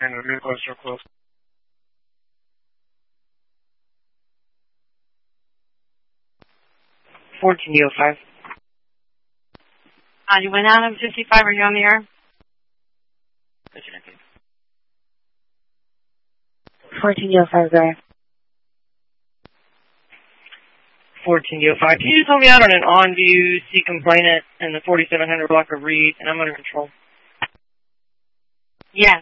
and the vehicle is still closed. 1405. You went out on 55. Are you on the air? 1405, go ahead. 1405. Can you just hold me out on an on-view C complainant in the 4700 block of Reed, and I'm under control? Yes.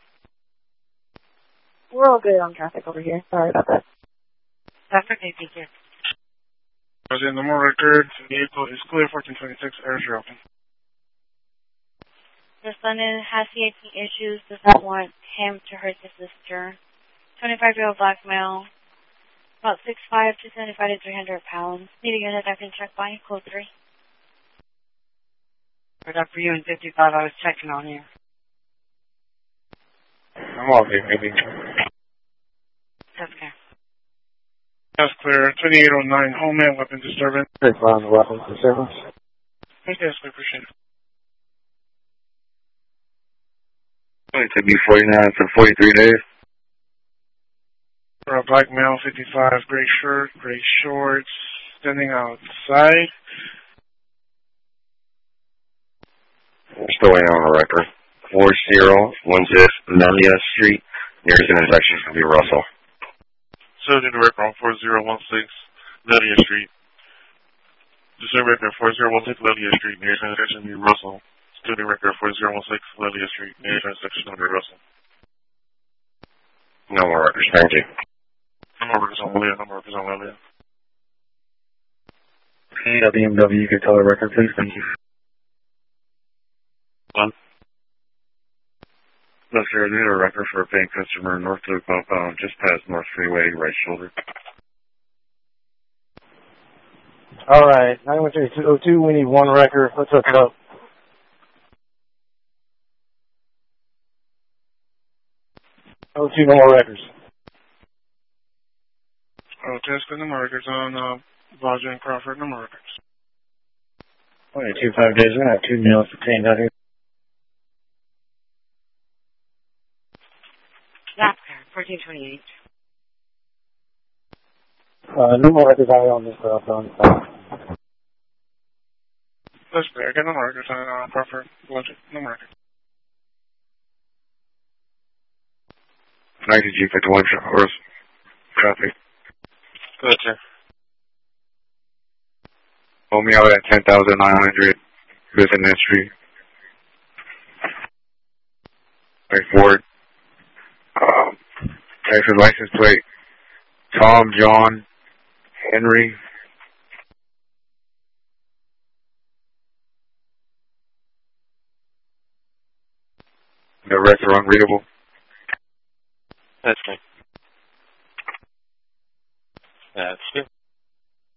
We're all good on traffic over here. Sorry about that. That's okay, thank you. I was in the more records. The vehicle is clear. 1426. Airs are open. Respondent has CAT issues. Does not want him to hurt his sister. 25-year-old black male. About 6'5", 275 to 300 pounds. Need a unit I can check by. Code 3. Right up for you in 55. I was checking on you. I'm all good, maybe. That's okay. That's clear. 2809. Homeland weapon disturbance. Take on the weapons disturbance. Thank you, we appreciate it. Going to be 49 for 43 days. For a black male, 55, gray shirt, gray shorts, standing outside. Still waiting on a record. 4016 Melia Street. Nearest intersection is going to be Russell. So did the record on 4016 Melia Street. Just a record 4016 Melia Street, nearest intersection will be Russell. Student record 4016 Melia Street, nearest intersection will be Russell. No more records, thank you. No more records on Leah, no more records on Leah. Okay, BMW, you can tell the record, please, thank you. Yes, sir, I need a record for a paying customer, North Loop outbound, just past North Freeway, right shoulder. All right, 913-202, we need one record. Let's hook it up. Oh, two no more records. Oh, Tesco, no more records on Baja and Crawford, no more records. 25 days, we're going to have 2 meals detained out here. That's fair. 1428. No more records on this phone. That's fair. I got no more records on Crawford, Logic, no more records. 90 G51 horse. Copy. Good, sir. Hold me out at 10,900 Business Street. Right forward. Texas license plate. Tom, John, Henry. The rest are unreadable. That's fine. That's good.